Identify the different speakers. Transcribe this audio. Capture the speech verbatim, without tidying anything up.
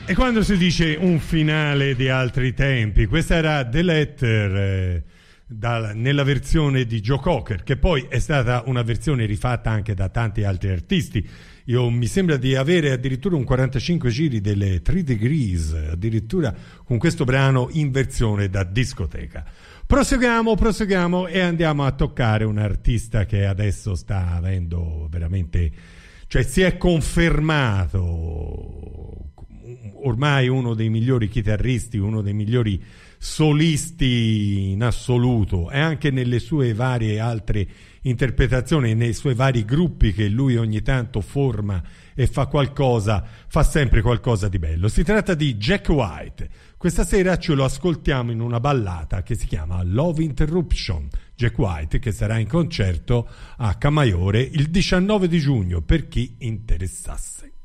Speaker 1: E quando si dice un finale di altri tempi, questa era The Letter eh, da, nella versione di Joe Cocker, che poi è stata una versione rifatta anche da tanti altri artisti. Io mi sembra di avere addirittura un quarantacinque giri delle Three Degrees, addirittura con questo brano in versione da discoteca. Proseguiamo, proseguiamo e andiamo a toccare un artista che adesso sta avendo veramente, cioè si è confermato ormai uno dei migliori chitarristi, uno dei migliori solisti in assoluto, e anche nelle sue varie altre interpretazioni, nei suoi vari gruppi che lui ogni tanto forma e fa qualcosa, fa sempre qualcosa di bello. Si tratta di Jack White. Questa sera ce lo ascoltiamo in una ballata che si chiama Love Interruption. Jack White, che sarà in concerto a Camaiore il diciannove di giugno, per chi interessasse.